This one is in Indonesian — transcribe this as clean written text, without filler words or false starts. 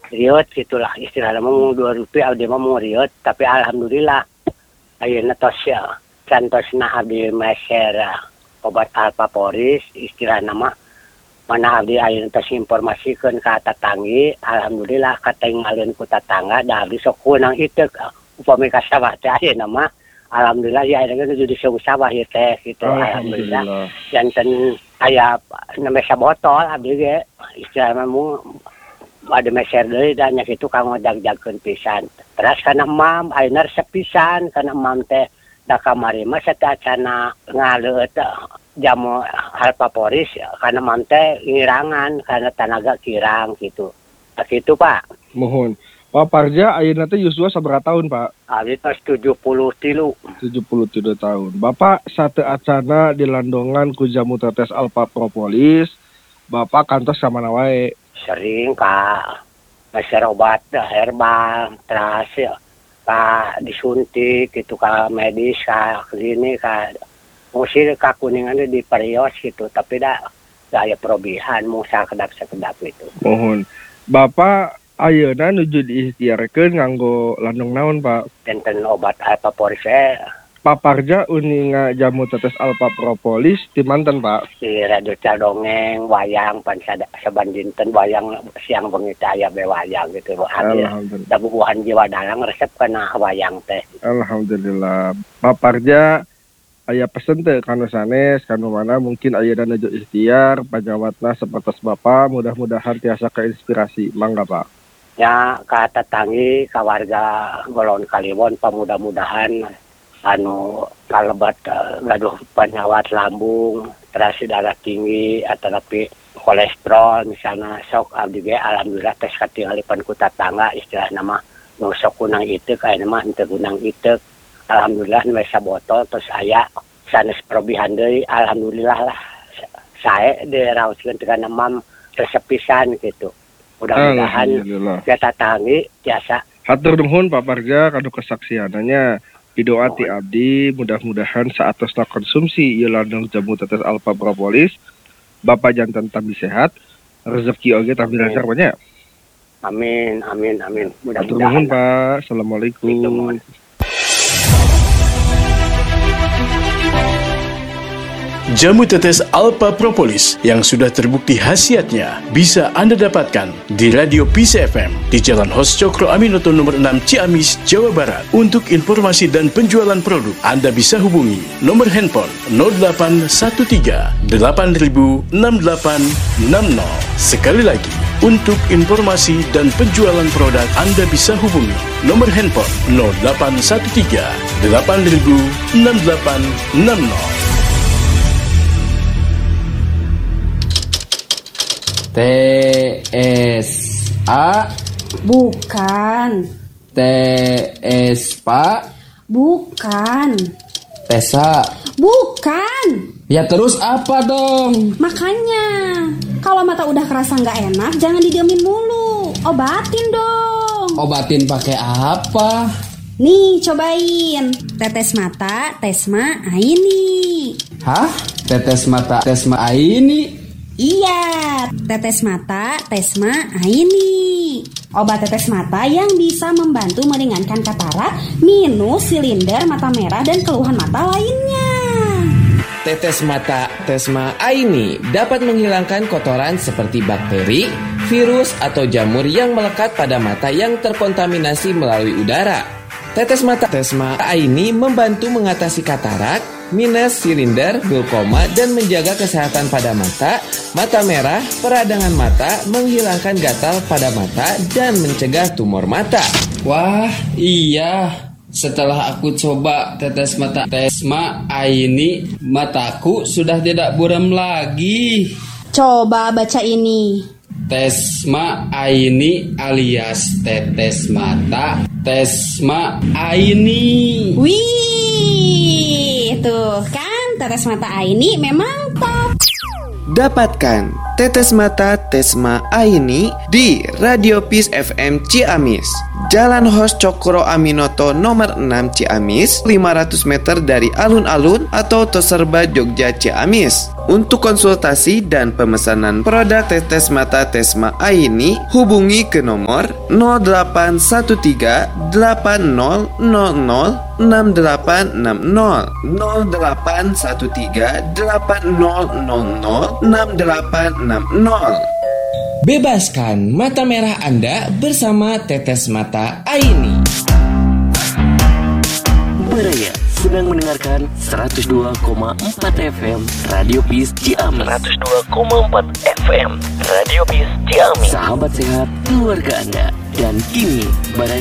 riot gitulah istilahnya mau 2 rupiah abdi mah mau riot tapi alhamdulillah ayeuna tos cantosna abdi meser obat alpaporis istilahna mah mana abdi ayeuna tos informasikeun ka tatanggi alhamdulillah katinggalieun ku tatangga da abdi sok kunang ieu upami ka sawah teh ayeuna mah alhamdulillah ya ayeuna geus di sawah ieu teh gitu alhamdulillah janten aya nembe sabotol abdi ge istilahna mu ada meser deui dan nya kitu kanggo jag-jagkeun pisan. Terus kana mam ayeuna resep pisan kana mam teh da kamari mah satacana ngaleut jamu alpaporis kana mam teh ngirangan kana tanaga kirang gitu. Tak kitu Pak. Mohon. Pak Parja ayeuna teh yuswa sabaraha tahun Pak? Abi tos 73. 73 tahun. Bapak sateacana dilandongan ku jamu tetes alpa propolis. Bapak kantos ka mana wae? Sering Kak, meser obat herbal, terus Kak disuntik gitu Kak medis Kak klinik Kak musir Kak kuningan di perios gitu tapi dah aya perobihan mau sakedap itu. Mohon. Bapak ayeuna nuju diikhtiarkeun nganggo landong naon Pak? Tenten obat alpaporis Pak Parja uninga jamu tetes alpa propolis di manten Pak? Di radio dongeng wayang pan saban dinten wayang siang bengi teh aya be wayang gitu. Alhamdulillah. Da bubuhan jiwa dalang resep kana wayang teh. Alhamdulillah. Pak Parja aya pesen teh kanu sanes kanu mana mungkin ayeuna nuju ikhtiar pajawatna sapertos Bapak mudah-mudahan tiasa keinspirasi. Mangga Pak. Ya ka tatanggi ka warga Golon Kaliwon mudah-mudahan anu kalebat gaduh penyawat lambung, terus darah tinggi atau tapi kolesterol misalnya sok abdi ge alhamdulillah tes katinggalipan ku tatangga istilahna mah nu sok kunang ieu kayak mah henteu kunang ieu alhamdulillah nu sabotol terus aya sanes perobihan deui alhamdulillah lah sae diraoskeun teh kana mam resep pisan gitu. Mudah-mudahan kita tatanggi tiasa. Hatur nuhun Pak Parja kanu kesaksiananya. Didoati abdi mudah-mudahan saatosna konsumsi ieu landong jamu tetes alpa propolis Bapak jantan tambi sehat rezeki oge tambi lancar banyak. Amin. Mudah-mudahan. Nuhun Pak. Assalamualaikum. Jamu tetes alpa propolis yang sudah terbukti khasiatnya bisa Anda dapatkan di Radio Peace FM di Jalan Hos Cokro Aminoto nomor 6 Ciamis, Jawa Barat. Untuk informasi dan penjualan produk, Anda bisa hubungi nomor handphone 0813 8000 6860. Sekali lagi, untuk informasi dan penjualan produk, Anda bisa hubungi nomor handphone 0813 8000 6860. TSA Bukan. TSPA Bukan. Tesa Bukan. Ya terus apa dong? Makanya kalau mata udah kerasa nggak enak jangan didiemin mulu, obatin dong. Obatin pakai apa? Nih cobain tetes mata Tesma Aini. Hah? Tetes mata Tesma Aini? Iya, tetes mata Tesma Aini. Obat tetes mata yang bisa membantu meringankan katarak, minus, silinder, mata merah, dan keluhan mata lainnya. Tetes mata Tesma Aini dapat menghilangkan kotoran seperti bakteri, virus, atau jamur yang melekat pada mata yang terkontaminasi melalui udara. Tetes mata Tesma Aini membantu mengatasi katarak, minus, silinder, glaukoma, dan menjaga kesehatan pada mata, mata merah, peradangan mata, menghilangkan gatal pada mata, dan mencegah tumor mata. Wah, iya. Setelah aku coba tetes mata Tesma Aini, mataku sudah tidak buram lagi. Coba baca ini. Tesma Aini alias tetes mata Tesma Aini. Wih, tuh kan tetes mata Aini memang top. Dapatkan Tetes Mata Tesma Aini di Radio Peace FM Ciamis, Jalan Hos Cokro Aminoto nomor 6 Ciamis, 500 meter dari alun-alun atau Toserba Jogja Ciamis. Untuk konsultasi dan pemesanan produk Tetes Mata Tesma Aini, hubungi ke nomor 0813 8000 6860 0813 8000 6860. Bebaskan mata merah Anda bersama Tetes Mata Aini. Beraya sedang mendengarkan 102,4 FM Radio Peace Ciamis. 102,4 FM Radio Peace Ciamis. Sahabat sehat keluarga Anda. Dan kini Baraya